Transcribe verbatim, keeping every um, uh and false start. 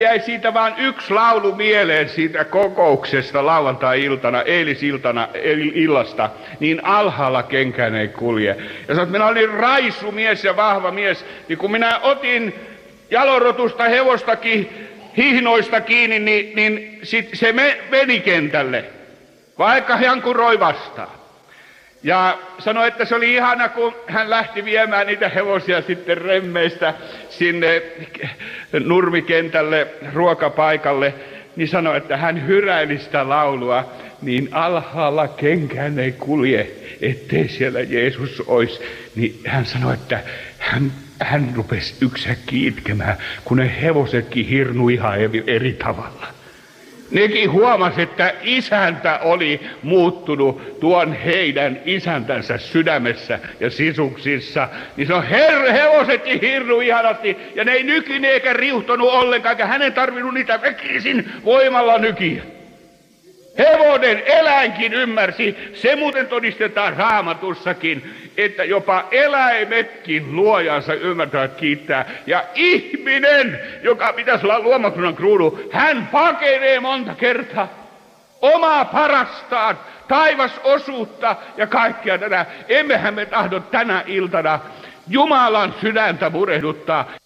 Jäi siitä vaan yksi laulu mieleen siitä kokouksesta lauantai-iltana, eilisiltana, illasta, niin alhaalla kenkään ei kulje. Ja sanoit, minä olin raisu mies ja vahva mies, niin kun minä otin jalorotusta hevostakin, hihnoista kiinni, niin, niin sit se meni kentälle, vaikka hän kuroi vastaan. Ja sanoi, että se oli ihana, kun hän lähti viemään niitä hevosia sitten remmeistä sinne nurmikentälle, ruokapaikalle, niin sanoi, että hän hyräili sitä laulua, niin alhaalla kenkään ei kulje, ettei siellä Jeesus olisi. Niin hän sanoi, että hän, hän rupesi yksiäkkiä itkemään, kun ne hevosetkin hirnu ihan eri tavalla. Nekin huomasi, että isäntä oli muuttunut tuon heidän isäntänsä sydämessä ja sisuksissa. Niin se on her- hevosetkin hirnu ihanasti ja ne ei nykin eikä riuhtonut ollenkaan, eikä hänen tarvinnut niitä väkisin voimalla nykiä. Hevonen eläinkin ymmärsi, se muuten todistetaan Raamatussakin, että jopa eläimetkin luojansa ymmärtävät kiittää. Ja ihminen, joka pitäisi olla luomakunnan kruunu, hän pakenee monta kertaa omaa parastaan, taivasosuutta ja kaikkea tätä. Emmehän me tahdo tänä iltana Jumalan sydäntä murehduttaa.